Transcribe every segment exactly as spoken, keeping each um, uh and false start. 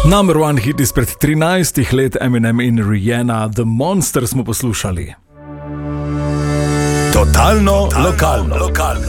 Number one hit izpred trinajstih let, Eminem in Rihanna, The Monster smo poslušali. Totalno, Totalno lokalno. lokalno.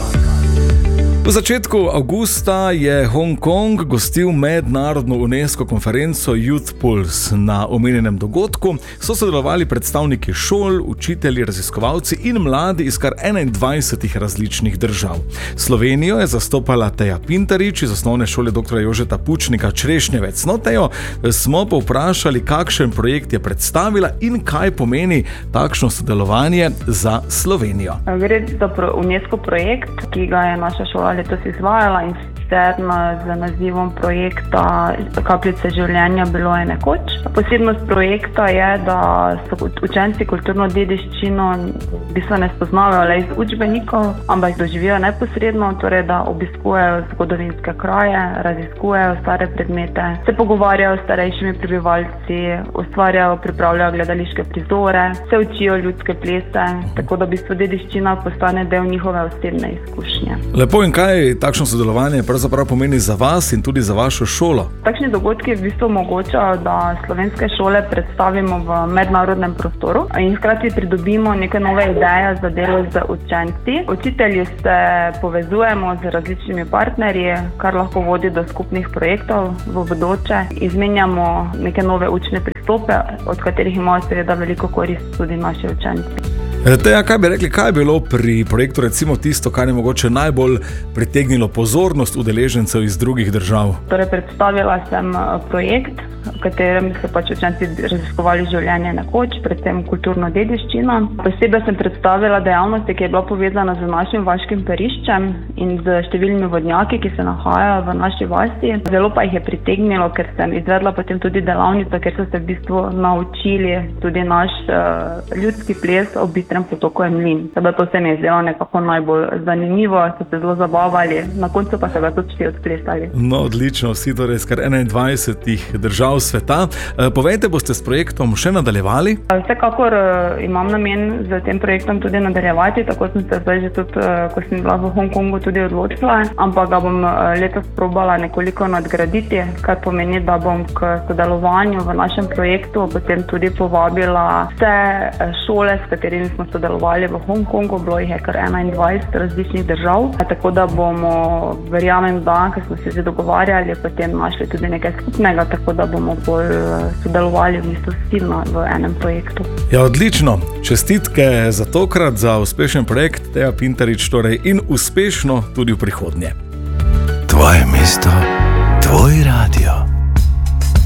V začetku avgusta je Hong Kong gostil mednarodno UNESCO konferenco Youth Pulse. Na omenjenem dogodku so sodelovali predstavniki šol, učitelji, raziskovalci in mladi iz kar enaindvajsetih različnih držav. Slovenijo je zastopala Teja Pintarič iz osnovne šole doktorja Jožeta Pučnika Črešnjevec. No, Tejo smo povprašali, kakšen projekt je predstavila in kaj pomeni takšno sodelovanje za Slovenijo. Gre za UNESCO projekt, ki ga je naša šola letos izvajala in sicer z nazivom projekta Kapljice življenja bilo je nekoč. Posebnost projekta je, da so učenci kulturno dediščino v bistvu ne spoznavajo le iz učbenikov, ampak doživijo neposredno, torej da obiskujejo zgodovinske kraje, raziskujejo stare predmete, se pogovarjajo s starejšimi prebivalci, ustvarjajo, pripravljajo gledališke prizore, se učijo ljudske plese, tako da v bistvu dediščina postane del njihove osebne izkušnje. Lepo, in kaj takšno sodelovanje pravzaprav pomeni za vas in tudi za vašo šolo? Takšni dogodki v bistvu omogočajo, da slovenske šole predstavimo v mednarodnem prostoru in hkrati pridobimo neke nove ideje za delo z učenci. Učitelji se povezujemo z različnimi partnerji, kar lahko vodi do skupnih projektov v bodoče. Izmenjamo neke nove učne pristope, od katerih imajo seveda veliko korist tudi naši učenci. Teja, kaj bi rekli, kaj je bilo pri projektu recimo tisto, kar je mogoče najbolj pritegnilo pozornost udeležencev iz drugih držav? Torej, predstavila sem projekt, v katerem so pač učenci raziskovali življenje nekoč, predvsem kulturno dediščino. Posebej sem predstavila dejavnosti, ki je bila povezana z našim vaškim periščem in z številnimi vodnjaki, ki se nahajajo v naši vasi. Zelo pa jih je pritegnilo, ker sem izvedla potem tudi delavnico, ker so se v bistvu naučili tudi naš uh, ljudski ples ob bistrem potoku Emlin. Sebe to se mi je zdelo nekako najbolj zanimivo, so se zelo zabavali, na koncu pa se ga tudi vsi odplesali. No, odlično, vsi torej skar enaindvajsetih držav sveta. Povejte, boste s projektom še nadaljevali? Vsekakor imam namen z tem projektom tudi nadaljevati, tako sem se zdaj že tudi, ko sem bila v Hongkongu, tudi odločila, ampak ga bom letos probala nekoliko nadgraditi, kar pomeni, da bom k sodelovanju v našem projektu potem tudi povabila vse šole, s katerimi smo sodelovali v Hongkongu, bilo jih je kar enaindvajset različnih držav, tako da bomo, verjamem, da, ker smo se že dogovarjali, potem našli tudi nekaj skupnega, tako da bomo bolj sodelovali v bistvu silno v enem projektu. Ja, odlično. Čestitke za tokrat, za uspešen projekt, Teja Pintarič, torej, in uspešno tudi v prihodnje. Tvoje mesto, tvoj rad.